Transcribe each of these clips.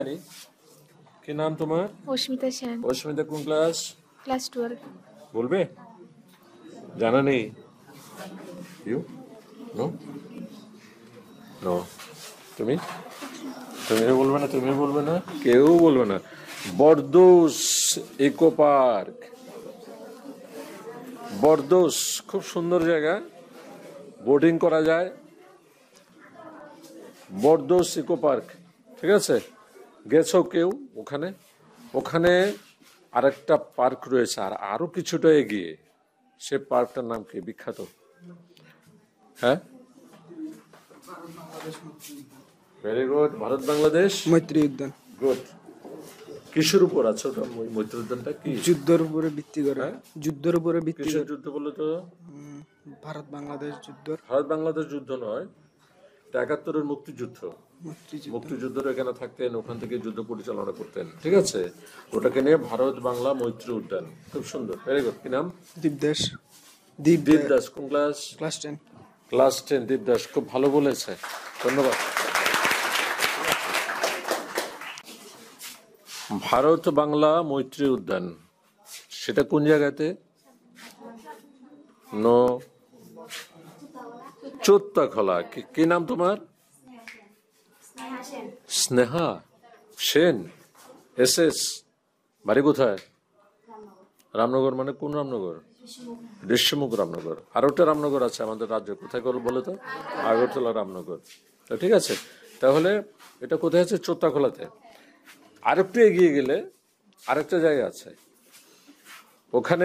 কি নাম তোমার? অস্মিতা সেন। অস্মিতা কোন ক্লাস? ক্লাস 12। বলবে? জানা নেই? ইউ নো নো তুমি তুমিও বলবে না, তুমিও বলবে না, কেউ বলবে না। বরদোস ইকো পার্ক। বরদোস খুব সুন্দর জায়গা, বোটিং করা যায়। বরদোস ইকো পার্ক, ঠিক আছে? গেছো কেউ ওখানে? ওখানে আরেকটা পার্ক রয়েছে, আর আরো কিছুটা এগিয়ে। সে পার্কটার নাম কি, বিখ্যাত? হ্যাঁ, ভেরি গুড। ভারত বাংলাদেশ মৈত্রী উদ্যান। গুড। কিসের উপর আছে ওটা? মৈত্রী উদ্যানটা কি? যুদ্ধের উপরে ভিত্তি করে। হ্যাঁ? যুদ্ধের উপরে ভিত্তি কিসের করে। যুদ্ধ বললো তো? ভারত বাংলাদেশ যুদ্ধ। ভারত বাংলাদেশ যুদ্ধ নয়, এটা 71-এর মুক্তিযুদ্ধ। মুক্তিযুদ্ধ। মুক্তিযুদ্ধরা এখানে থাকতেন, ওখান থেকে যুদ্ধ পরিচালনা করতেন, ঠিক আছে? ওটাকে নিয়ে ভারত বাংলা মৈত্রী উদ্যান, খুব সুন্দর। Very good. কি নাম? দীপদাস। দীপদাস কোন ক্লাস? ক্লাস 10। ক্লাস 10। দীপদাস খুব ভালো বলেছে, ধন্যবাদ। ভারত বাংলা মৈত্রী উদ্যান, সেটা কোন জায়গাতে? নো, চোত্তাখলা। কি নাম তোমার? স্নেহা সেন। এস বাড়ি কোথায়? রামনগর। মানে কোন রামনগর? ঋষ্যমুখ রামনগর। আর একটা রামনগর আছে আমাদের রাজ্যে, কোথায় বলে তো? আগরতলা রামনগর। তো ঠিক আছে, তাহলে এটা কোথায় আছে? চোত্তাখলাতে। আরেকটু এগিয়ে গেলে আরেকটা জায়গা আছে, ওখানে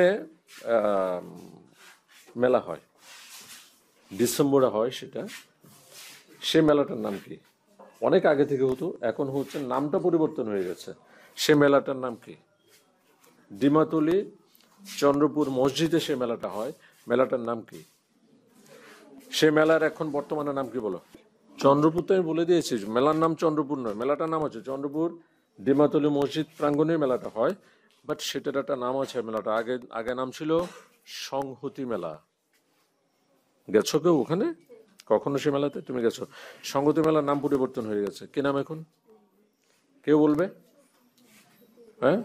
মেলা হয়, ডিসেম্বরে হয় সেটা। সে মেলাটার নাম কি? অনেক আগে থেকে হতো, এখন হচ্ছে, নামটা পরিবর্তন হয়ে গেছে। সে মেলাটার নাম কি? ডিমাতলি চন্দ্রপুর মসজিদে সে মেলাটা হয়। মেলাটার নাম কি? সে মেলার এখন বর্তমানে নাম কি বলো? চন্দ্রপুর তো আমি বলে দিয়েছি, মেলার নাম চন্দ্রপুর নয়, মেলাটার নাম হচ্ছে চন্দ্রপুর ডিমাতলি মসজিদ প্রাঙ্গণে মেলাটা হয়। বাট সেটার একটা নাম আছে। মেলাটা আগে আগে নাম ছিল সংহতি মেলা। গেছো কেউ ওখানে কখনো? সে মেলাতে তুমি গেছো? সংহতি মেলার নাম পরিবর্তন হয়ে গেছে, কি নাম এখন? কেউ বলবে? হ্যাঁ,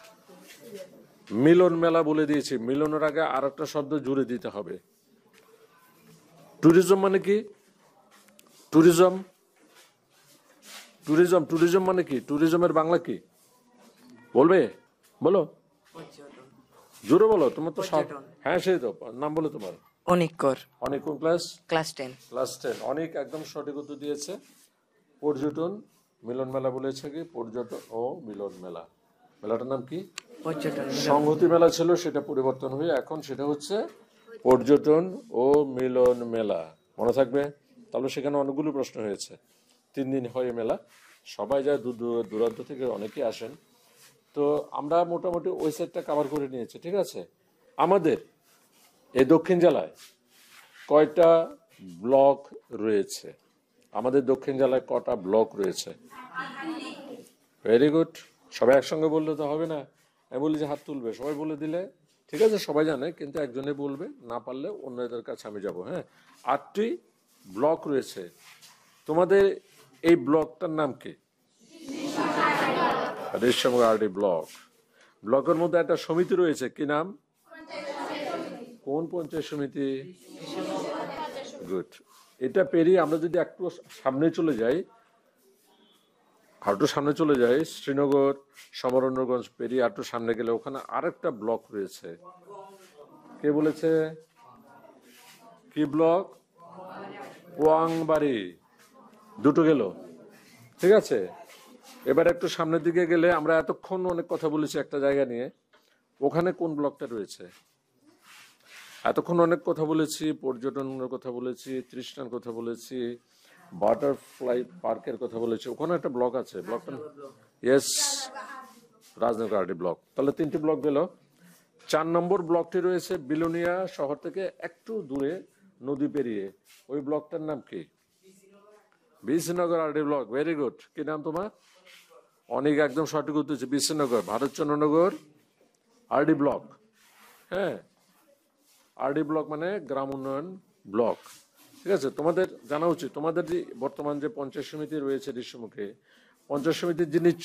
মিলন মেলা বলে দিয়েছি। মিলনের আগে আর একটা শব্দ জুড়ে দিতে হবে। ট্যুরিজম মানে কি? ট্যুরিজম ট্যুরিজম ট্যুরিজম মানে কি? ট্যুরিজমের বাংলা কি বলবে? বলো, জোরে বলো। তোমার তো সব, হ্যাঁ সেই তো নাম বলো তোমার। অনেক কর। অনেক কোন ক্লাস? ক্লাস 10। ক্লাস 10। অনেক একদম সঠিক উত্তর দিয়েছে। পর্যটন মিলন মেলা বলেছে কি? পর্যটন ও মিলন মেলা। মেলাটার নাম কি? পর্যটন। সংহতি মেলা ছিল, সেটা পরিবর্তন হয়ে এখন সেটা হচ্ছে পর্যটন ও মিলন মেলা। মনে থাকবে? তাহলে সেখানে অনেকগুলো প্রশ্ন হয়েছে। 3 দিন হয় মেলা, সবাই যায়, দূর দূরান্ত থেকে অনেকেই আসেন। তো আমরা মোটামুটি ওই সাইডটা কভার করে নিয়েছি, ঠিক আছে? আমাদের এই দক্ষিণ জেলায় কয়টা ব্লক রয়েছে? আমাদের দক্ষিণ জেলায় কটা ব্লক রয়েছে? Very good. সবাই একসঙ্গে বললে তো হবে না, আমি বলি যে হাত তুলবে, সবাই বলে দিলে ঠিক আছে। সবাই জানে, কিন্তু একজনে বলবে, না পারলে অন্যদের কাছে আমি যাব। হ্যাঁ, 8টি ব্লক রয়েছে। তোমাদের এই ব্লকটার নাম কি? Rishyamukh RD block. ব্লকের মধ্যে একটা সমিতি রয়েছে, কি নাম? কোন পঞ্চায়েত সমিতি? গুড। এটা পেরিয়ে আমরা যদি একটু সামনে চলে যাই, শ্রীনগর সমরেন্দ্রগঞ্জ পেরিয়ে একটু সামনে গেলে ওখানে আরেকটা ব্লক রয়েছে। কে বলেছে? কি ব্লক? পোয়াংবাড়ি। দুটো গেল, ঠিক আছে। এবার একটু সামনের দিকে গেলে, আমরা এতক্ষণ অনেক কথা বলেছি একটা জায়গা নিয়ে, ওখানে কোন ব্লকটা রয়েছে? এতক্ষণ অনেক কথা বলেছি, পর্যটনের কথা বলেছি, তৃষ্ণার কথা বলেছি, বাটারফ্লাই পার্কের কথা বলেছি, ওখানে একটা ব্লক আছে। ব্লকটা ইয়েস, রাজনগর আরডি ব্লক। তাহলে 3টি ব্লক গেল। 4 নম্বর ব্লকটি রয়েছে বিলোনিয়া শহর থেকে একটু দূরে, নদী পেরিয়ে। ওই ব্লকটার নাম কি? Bisinagar RD block. Very good. কি নাম তোমার? অনেক একদম সঠিক উত্তর হচ্ছে বিসিনগর, ভারতচন্দ্রনগর আরডি ব্লক। হ্যাঁ, আরডি ব্লক মানে গ্রাম উন্নয়ন ব্লক, ঠিক আছে। তোমাদের জানা উচিত, তোমাদের যে বর্তমান যে পঞ্চায়েত সমিতি রয়েছে ঋষ্যমুখে, পঞ্চায়েত সমিতির যিনি